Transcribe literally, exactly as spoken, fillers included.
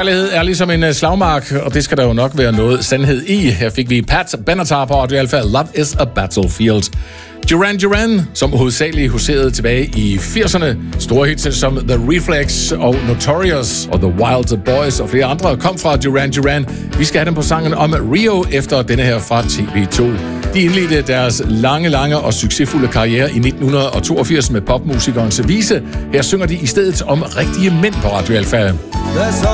Kærlighed er ligesom en slagmark, og det skal der jo nok være noget sandhed i. Her fik vi Pat Benatar på Radio Alpha. Love is a battlefield. Duran Duran, som hovedsageligt huserede tilbage i firserne. Store hits som The Reflex og Notorious og The Wild Boys og flere andre kom fra Duran Duran. Vi skal have dem på sangen om Rio efter denne her fra T V to. De indledte deres lange, lange og succesfulde karriere i nitten toogfirs med popmusikernes vise. Her synger de i stedet om rigtige mænd på Radio Alpha.